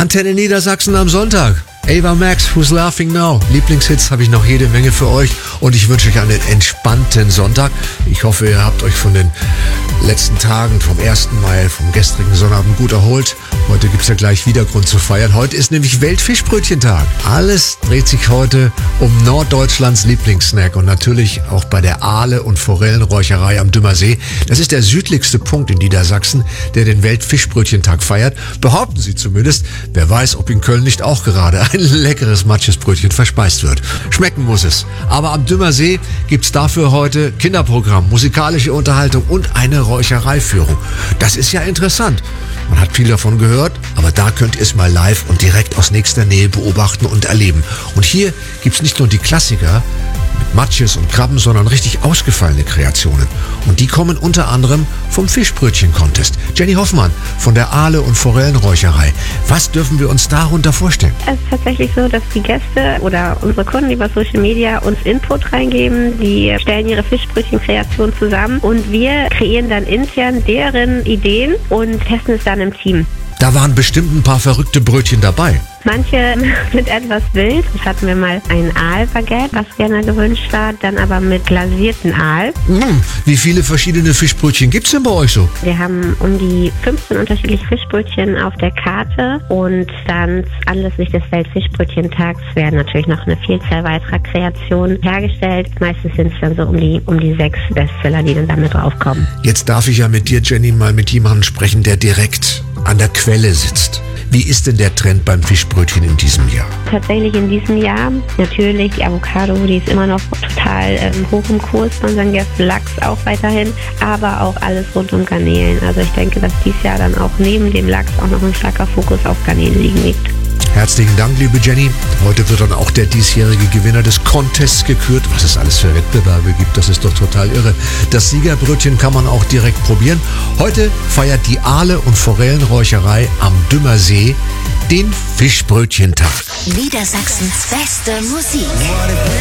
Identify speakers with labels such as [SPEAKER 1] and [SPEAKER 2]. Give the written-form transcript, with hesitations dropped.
[SPEAKER 1] Antenne Niedersachsen am Sonntag. Ava Max, Who's Laughing Now? Lieblingshits habe ich noch jede Menge für euch und ich wünsche euch einen entspannten Sonntag. Ich hoffe, ihr habt euch von den letzten Tagen, vom 1. Mai, vom gestrigen Sonnabend gut erholt. Heute gibt's ja gleich wieder Grund zu feiern. Heute ist nämlich Weltfischbrötchentag. Alles dreht sich heute um Norddeutschlands Lieblingssnack und natürlich auch bei der Aale- und Forellenräucherei am Dümmersee. Das ist der südlichste Punkt in Niedersachsen, der den Weltfischbrötchentag feiert. Behaupten sie zumindest. Wer weiß, ob in Köln nicht auch gerade ein leckeres Matschesbrötchen verspeist wird. Schmecken muss es. Aber am Dümmersee gibt's dafür heute Kinderprogramm, musikalische Unterhaltung und eine Räuchereiführung. Das ist ja interessant. Man hat viel davon gehört, aber da könnt ihr es mal live und direkt aus nächster Nähe beobachten und erleben. Und hier gibt's nicht nur die Klassiker mit Matsches und Krabben, sondern richtig ausgefallene Kreationen. Und die kommen unter anderem vom Fischbrötchen-Contest. Jenny Hoffmann von der Aale- und Forellenräucherei. Was dürfen wir uns darunter vorstellen?
[SPEAKER 2] Es ist tatsächlich so, dass die Gäste oder unsere Kunden über Social Media uns Input reingeben. Die stellen ihre Fischbrötchen-Kreation zusammen und wir kreieren dann intern deren Ideen und testen es dann im Team.
[SPEAKER 1] Da waren bestimmt ein paar verrückte Brötchen dabei.
[SPEAKER 2] Manche mit etwas wild. Das hatten wir mal ein Aalbaguette, was gerne gewünscht war, dann aber mit glasierten Aal.
[SPEAKER 1] Wie viele verschiedene Fischbrötchen gibt's denn bei euch so?
[SPEAKER 2] Wir haben um die 15 unterschiedliche Fischbrötchen auf der Karte und dann anlässlich des Weltfischbrötchentags werden natürlich noch eine Vielzahl weiterer Kreationen hergestellt. Meistens sind es dann so um die 6 Bestseller, die dann damit draufkommen.
[SPEAKER 1] Jetzt darf ich ja mit dir, Jenny, mal mit jemandem sprechen, der direkt an der Quelle sitzt. Wie ist denn der Trend beim Fischbrötchen in diesem Jahr?
[SPEAKER 2] Tatsächlich in diesem Jahr natürlich die Avocado, die ist immer noch total hoch im Kurs. Von St. Lachs auch weiterhin, aber auch alles rund um Garnelen. Also ich denke, dass dieses Jahr dann auch neben dem Lachs auch noch ein starker Fokus auf Garnelen liegt.
[SPEAKER 1] Herzlichen Dank, liebe Jenny. Heute wird dann auch der diesjährige Gewinner des Contests gekürt. Was es alles für Wettbewerbe gibt, das ist doch total irre. Das Siegerbrötchen kann man auch direkt probieren. Heute feiert die Aale- und Forellenräucherei am Dümmersee den Fischbrötchentag.
[SPEAKER 3] Niedersachsens beste Musik.